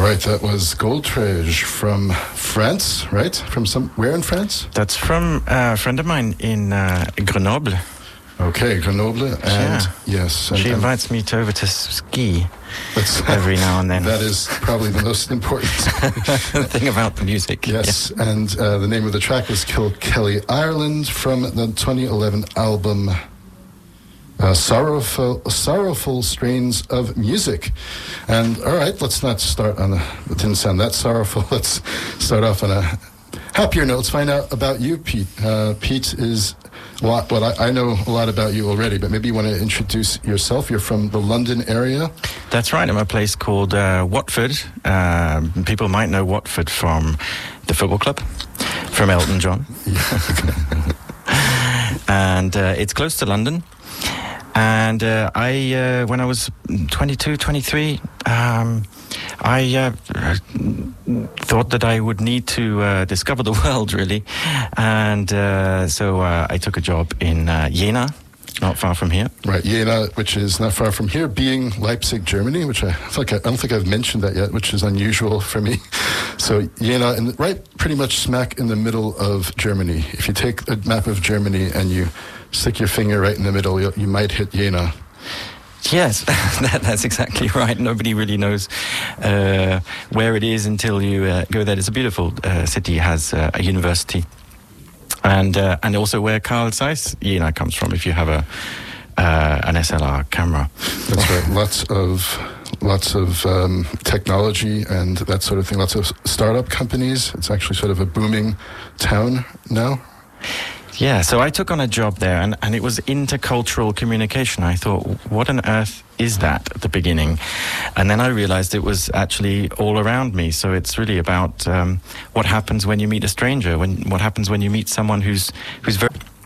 Right, that was Goldtrege from France, right? Where in France? That's from a friend of mine in Grenoble. Okay, Grenoble, and yes. She invites me over to ski every now and then. That is probably the most important thing about the music. Yes, and the name of the track was Kilkelly Ireland from the 2011 album Sorrowful Strains of Music. And all right, let's not start on it didn't sound that sorrowful. Let's start off on a happier note. Let's find out about you, Pete. Pete is I know a lot about you already, but maybe you want to introduce yourself. You're from the London area. That's right. I'm a place called Watford. People might know Watford from the football club, from Elton John. And it's close to London. And when I was 22, 23, I thought that I would need to discover the world, really. And so I took a job in Jena, not far from here. Right, Jena, which is not far from here, being Leipzig, Germany, which I don't think I've mentioned that yet, which is unusual for me. So Jena, right pretty much smack in the middle of Germany. If you take a map of Germany and you stick your finger right in the middle, you might hit Jena. Yes, that's exactly right. Nobody really knows where it is until you go there. It's a beautiful city. It has a university, and also where Carl Zeiss Jena comes from. If you have an SLR camera, that's right. Lots of technology and that sort of thing. Lots of startup companies. It's actually sort of a booming town now. Yeah, so I took on a job there, and it was intercultural communication. I thought, what on earth is that at the beginning? And then I realized it was actually all around me. So it's really about what happens when you meet a stranger, what happens when you meet someone who's very...